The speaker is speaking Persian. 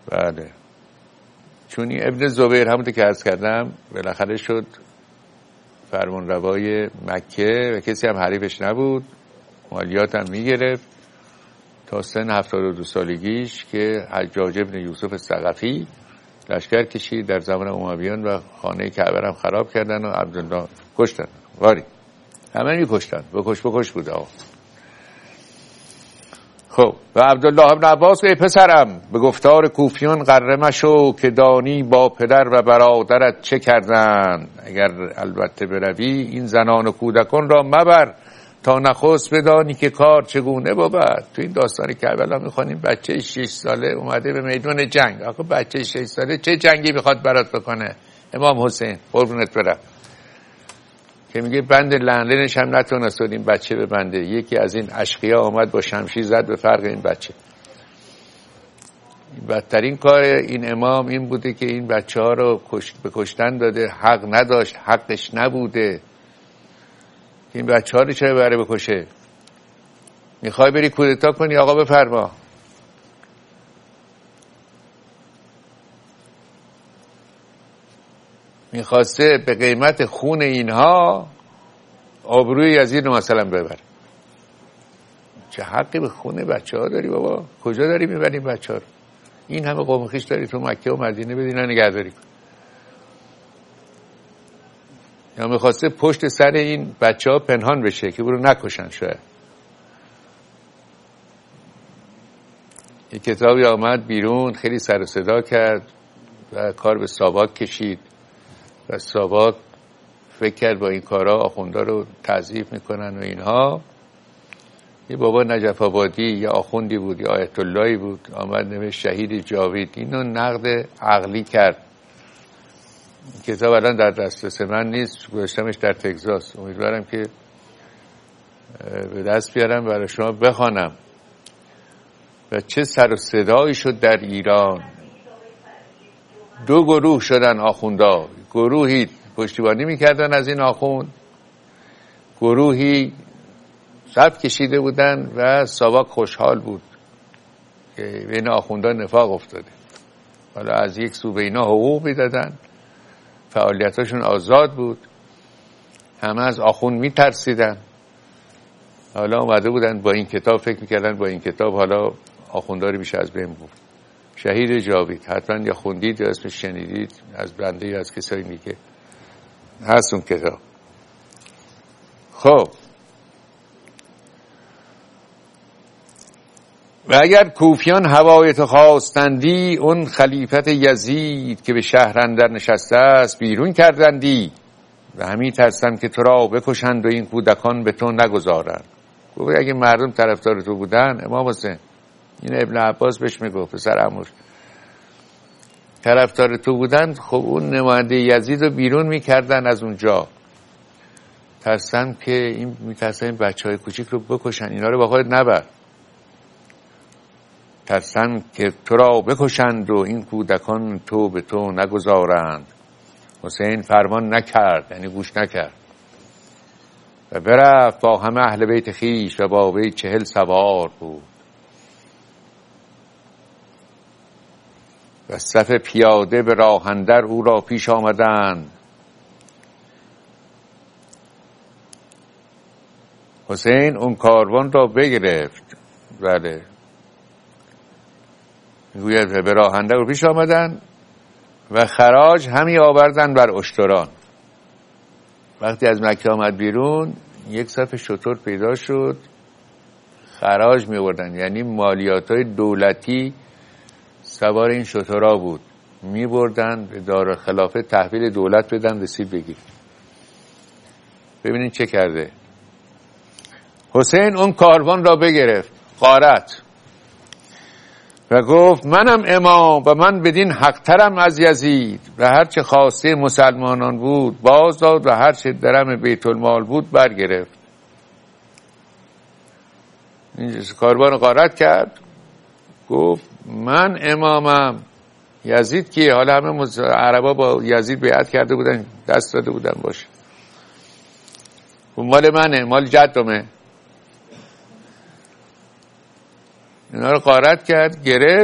بله، چون این ابن زبیر همونطور که عرض کردم بالاخره شد فرمانروای مکه و کسی هم حریفش نبود، مالیات هم میگرفت تا سن 72 سالگیش که حجاج ابن یوسف ثقفی لشکر کشید در زمان امویان و خانه کعبه هم خراب کردن و عبدالله کشتن. واری همه میکشتن، بکش بود آقا. خب و عبدالله ابن عباس ای پسرم به گفتار کوفیان غره مشو که دانی با پدر و برادرت چه کردن. اگر البته بروی این زنان و کودکان را مبر تا نخست بدانی که کار چگونه بود. تو این داستان کربلا میخوانیم بچه 6 ساله اومده به میدان جنگ. آخه بچه 6 ساله چه جنگی میخواد برات بکنه؟ امام حسین قربونت برم که میگه بند لندنش هم نتونست این بچه به بنده. یکی از این اشقیا آمد با شمشیر زد به فرق این بچه. بدترین کار این امام این بوده که این بچه ها رو به کشتن داده، حق نداشت، حقش نبوده. این بچه ها رو چرا بره بکشه؟ میخوای بری کودتا کنی؟ آقا بفرما. میخواسته به قیمت خون اینها آبروی یزید رو مثلا ببر. چه حقی به خون بچه ها داری بابا؟ کجا داری میبری بچه ها رو؟ این همه قوم خویش داری تو مکه و مدینه بدین نگهداری کن. یا میخواسته پشت سر این بچه ها پنهان بشه که برو نکشن. شاید یک کتابی آمد بیرون خیلی سر و صدا کرد و کار به ساواک کشید و ساواک فکر کرد با این کارا آخوندا رو تعذیب میکنن و اینها. یه بابا نجف آبادی یا آخوندی بود یا آیت اللهی بود آمد نوشت شهید جاوید. اینو نقد عقلی کرد. کتاب الان در دسترس من نیست، گذاشتمش در تگزاس. امیدوارم که به دست بیارم برای شما بخوانم. و چه سر و صدایی شد در ایران. 2 گروه شدن آخوندا. گروهی پشتیبانی میکردن از این آخوند، گروهی صف کشیده بودن و ساواک خوشحال بود که بین آخوندا نفاق افتاده. حالا از یک سو به اینا حقوق میدادن، فعالیتاشون آزاد بود، همه از آخوند میترسیدن. حالا اومده بودن با این کتاب فکر میکردن با این کتاب حالا آخوندا رو میشه از بین برد. شهید جاوید حتما یا خوندید یا اسمش شنیدید، از بنده یا از کسایی میگه هست اون کتاب. خب و اگر کوفیان هوایت خواستندی اون خلیفت یزید که به شهر اندر نشسته است بیرون کردندی و همی ترسم که تو را بکشند و این کودکان به تو نگذارند. گفت اگه مردم طرفدار تو بودن امام حسین، این ابن عباس بهش میگفت پسر عموش، طرفدار تو بودن خب اون نماینده یزید رو بیرون میکردن از اونجا. ترسم که این میترسن این بچهای کوچیک رو بکشن، اینا رو با خودت نبر. ترسم که تو را بکشند و این کودکان تو به تو نگذارند. حسین فرمان نکرد، یعنی گوش نکرد و برفت با همه اهل بیت خیش و با وی 40 سوار بود و صف پیاده به راه اندر او را پیش آمدند. حسین اون کاروان را بگرفت. بله میگوید به راه اندر او پیش آمدند و خراج همی آوردن بر اشتران. وقتی از مکه آمد بیرون یک صف شتر پیدا شد، خراج می آوردن، یعنی مالیات‌های دولتی سوار این شترها بود، می بردن به دارالخلافه تحویل دولت بدن رسید بگیر. ببینید چه کرده. حسین اون کاروان را بگرفت غارت و گفت منم امام و من بدین حقترم از یزید و هرچه خواسته مسلمانان بود باز داد و هرچه درم بیت المال بود برگرفت. این کاروان غارت کرد، گفت من امامم. یزید کیه؟ حالا همه عربا با یزید بیعت کرده بودن، دست داده بودن باشه. مال منه، مال جدمه. اینا رو غارت کرد، گرفت